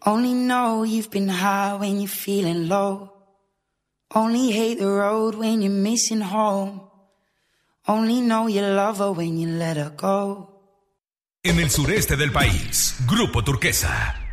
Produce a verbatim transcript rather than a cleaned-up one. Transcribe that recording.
Only know you've been high when you're feeling low. Only hate the road when you're missing home. Only know you love her when you let her go. En el sureste del país, Grupo Turquesa.